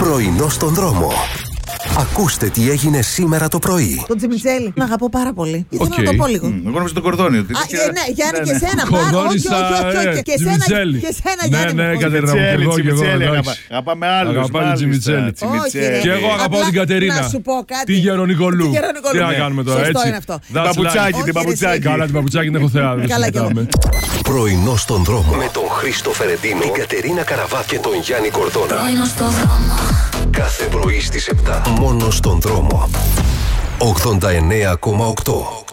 Πρωινό στον δρόμο. Ακούστε τι έγινε σήμερα το πρωί. Το Τζιμιτσέλη. Να αγαπώ πάρα πολύ. Ήθελα να το πω λίγο. Εγώ νομίζω τον Κορδόνι. Ναι, Γιάννη και εσένα. Κορδόνησα, Και εσένα, Γιάννη. Ναι, Κατερίνα μου, και εγώ. Αγαπάμε άλλους. Αγαπάμε Τζιμιτσέλη. Και εγώ αγαπάω την Κατερίνα. Να σου πω κάτι. Τη Γερονικολού. Τι να κάνουμε τώρα, έτσι. Σωστό είναι αυτό. Την παπουτσάκι. Καλά, την παπουτσάκι την έχω θεά. Πρωινό στον δρόμο. Με τον Χρήστο Φερεντίνο, την Κατερίνα Καραβά και τον Γιάννη Κορδόνα. Πρωινό στον δρόμο. Κάθε πρωί στις 7. Μόνο στον δρόμο. 89,8.